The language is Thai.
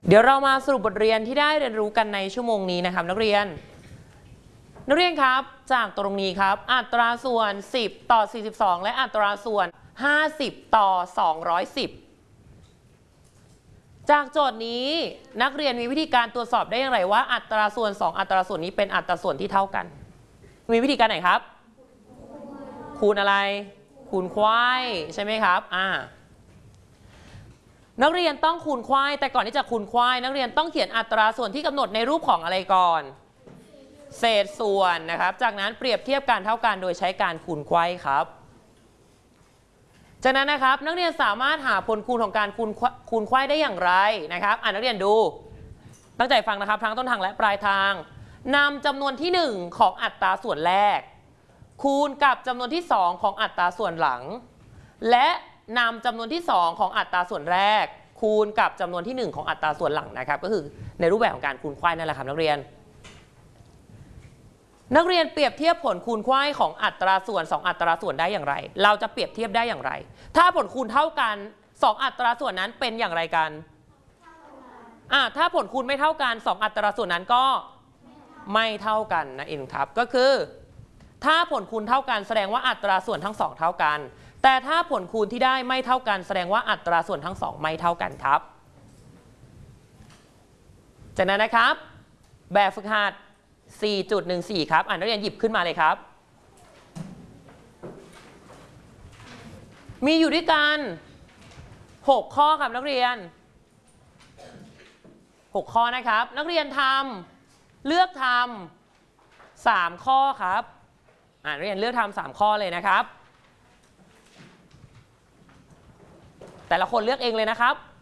เดี๋ยวเรามาสรุปบทเรียนที่ได้เรียนรู้กันในชั่วโมงนี้นะครับนักเรียนครับจากตรงนี้ครับอัตราส่วน10ต่อ42และอัตราส่วน50ต่อ210จากโจทย์นี้นักเรียนมีวิธีการตรวจสอบได้อย่างไรว่าอัตราส่วน2อัตราส่วนนี้เป็นอัตราส่วนที่เท่ากันมีวิธีการไหนครับคูณอะไรคูณไขว้ใช่ไหมครับนักเรียนต้องคูณไขว้แต่ก่อนที่จะคูณไขว้นักเรียนต้องเขียนอัตราส่วนที่กำหนดในรูปของอะไรก่อนเศษส่วนนะครับจากนั้นเปรียบเทียบการเท่ากันโดยใช้การคูณไขว้ครับจากนั้นนะครับนักเรียนสามารถหาผลคูณของการคูณไขว้ได้อย่างไรนะครับนักเรียนดูตั้งใจฟังนะครับทั้งต้นทางและปลายทางนำจำนวนที่1ของอัตราส่วนแรกคูณกับจำนวนที่2ของอัตราส่วนหลังและนำจำนวนที่2ของอัตราส่วนแรกคูณกับจำนวนที่1ของอัตราส่วนหลังนะครับก็คือในรูปแบบของการคูณไขว้นั่นแหละครับนักเรียนเปรียบเทียบผลคูณไขว้ของอัตราส่วน2อัตราส่วนได้อย่างไรเราจะเปรียบเทียบได้อย่างไรถ้าผลคูณเท่ากัน2อัตราส่วนนั้นเป็นอย่างไรกันถ้าผลคูณไม่เท่ากัน2อัตราส่วนนั้นก็ไม่เท่ากันนะเองครับก็คือถ้าผลคูณเท่ากันแสดงว่าอัตราส่วนทั้ง2เท่ากันแต่ถ้าผลคูณที่ได้ไม่เท่ากันแสดงว่าอัตราส่วนทั้ง2ไม่เท่ากันครับจากนั้นนะครับแบบฝึกหัด 4.14 ครับนักเรียนหยิบขึ้นมาเลยครับมีอยู่ด้วยกัน6ข้อครับนักเรียน6ข้อนะครับนักเรียนเลือกทำ3ข้อครับนักเรียนเลือกทำ3ข้อเลยนะครับแต่ละคนเลือกเองเลยนะครับ